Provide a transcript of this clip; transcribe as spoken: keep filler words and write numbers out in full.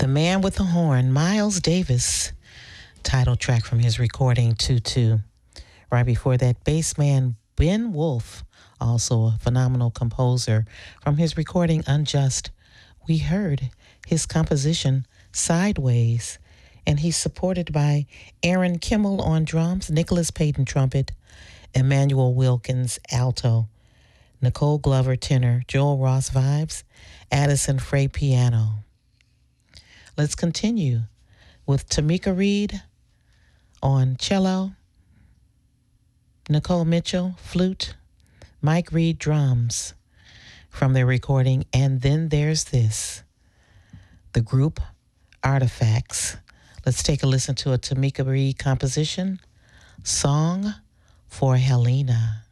The Man with the Horn, Miles Davis, title track from his recording two two. Right before that, bassman Ben Wolf, also a phenomenal composer, from his recording Unjust. We heard his composition Sideways, and he's supported by Aaron Kimmel on drums, Nicholas Payton trumpet, Emmanuel Wilkins alto, Nicole Glover tenor, Joel Ross vibes, Addison Frey piano. Let's continue with Tamika Reed on cello, Nicole Mitchell flute, Mike Reed drums from their recording And Then There's This, the group Artifacts. Let's take a listen to a Tamika Reed composition, Song for Helena.